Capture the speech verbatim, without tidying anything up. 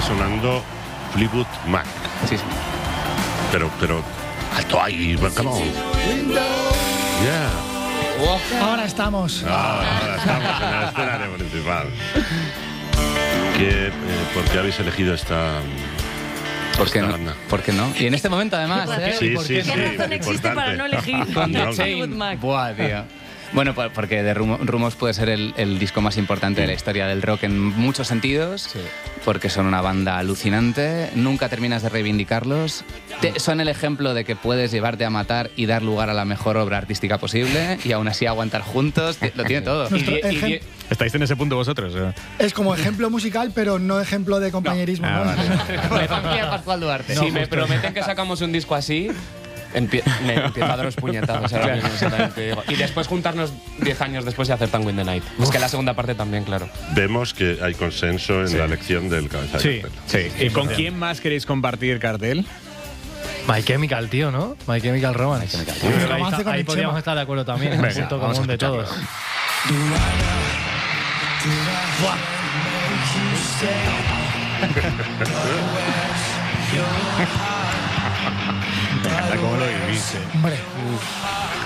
sonando Fleetwood Mac. Sí, sí. Pero, pero, alto ahí, come on. Yeah. Ahora estamos. Ah, ahora estamos en el escenario principal. ¿Qué, eh, ¿Por qué habéis elegido esta, ¿Por qué esta no? banda? ¿Por qué no? Y en este momento, además, ¿eh? Sí, ¿Por sí, qué sí. no? ¿Qué razón existe importante. para no elegir Con The Drunk. Fleetwood Chain. Mac? Buah, tío. Bueno, por- porque The Rumo- Rumors puede ser el, el disco más importante de la historia del rock en muchos sentidos, Sí. porque son una banda alucinante, nunca terminas de reivindicarlos, Te- son el ejemplo de que puedes llevarte a matar y dar lugar a la mejor obra artística posible y aún así aguantar juntos, Ti- lo tiene todo. Nuestro Y die- y ejem- die- ¿Estáis en ese punto vosotros? eh? Es como ejemplo musical, pero no ejemplo de compañerismo. Ah, ¿no? vale. Me confía Pascual Duarte. Si me prometen que sacamos un disco así, empie- me empiezo a dar los puñetazos. Ahora mismo, exactamente, digo. Y después juntarnos diez años después y hacer Tango in the Night. Es que la segunda parte también, claro. Vemos que hay consenso en Sí. la elección del cabeza de Sí, cartel. sí. ¿Y con quién más queréis compartir cartel? My Chemical, tío, ¿no? My Chemical Romance. Romance Creo que ahí, con está- ahí el podríamos Chema. estar de acuerdo también. Es Venga, un punto vamos a común de escucharlo. todos. ¿Cómo lo vivís? eh? Hombre.